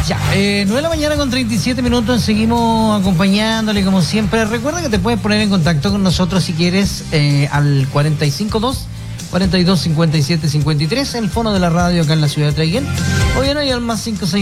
Ya, 9 de la mañana con 37 minutos, seguimos acompañándole como siempre. Recuerda que te puedes poner en contacto con nosotros si quieres al 452-4257-53, el fono de la radio acá en la ciudad de Traiguén. O bien ahí al más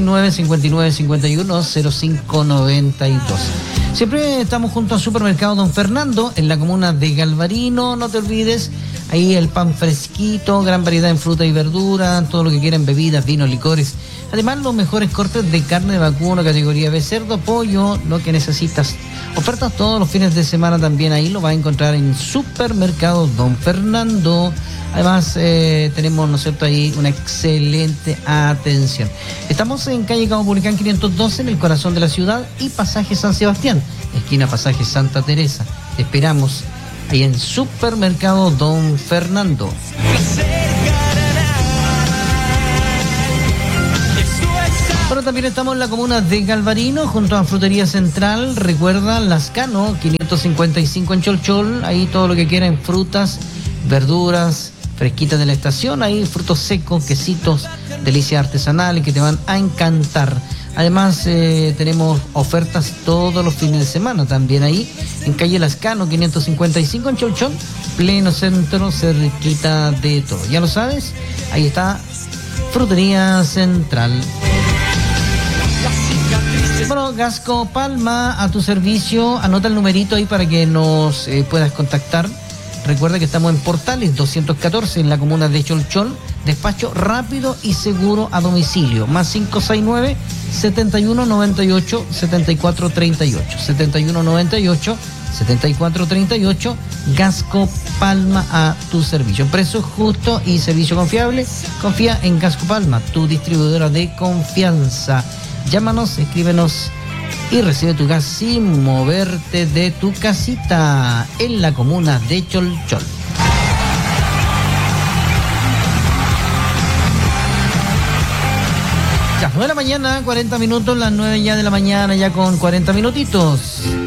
569-5951-0592. Siempre estamos junto al supermercado Don Fernando en la comuna de Galvarino. No te olvides, ahí el pan fresquito, gran variedad en fruta y verdura, todo lo que quieran, bebidas, vinos, licores. Además, los mejores cortes de carne de vacuno, categoría B, cerdo, pollo, lo que necesitas. Ofertas todos los fines de semana también ahí lo vas a encontrar en Supermercado Don Fernando. Además, tenemos, ¿no es cierto?, ahí una excelente atención. Estamos en calle Cabo Pulicán 512, en el corazón de la ciudad, y pasaje San Sebastián, esquina pasaje Santa Teresa. Te esperamos ahí en Supermercado Don Fernando. Bueno, también estamos en la comuna de Galvarino, junto a Frutería Central. Recuerda, Lascano, 555 en Cholchol. Ahí todo lo que quieran, frutas, verduras, fresquitas de la estación. Ahí frutos secos, quesitos, delicias artesanales que te van a encantar. Además, tenemos ofertas todos los fines de semana también ahí, en calle Lascano, 555 en Cholchol, pleno centro, cerquita de todo. Ya lo sabes, ahí está Frutería Central. Bueno, Gasco Palma, a tu servicio. Anota el numerito ahí para que nos puedas contactar. Recuerda que estamos en Portales 214 en la comuna de Cholchol. Despacho rápido y seguro a domicilio. Más 569-7198-7438. 7198-7438. Gasco Palma, a tu servicio. Precio justo y servicio confiable. Confía en Gasco Palma, tu distribuidora de confianza. Llámanos, escríbenos y recibe tu gas sin moverte de tu casita en la comuna de Cholchol. Ya, 9 de la mañana, 40 minutos, las 9 ya de la mañana, ya con 40 minutitos.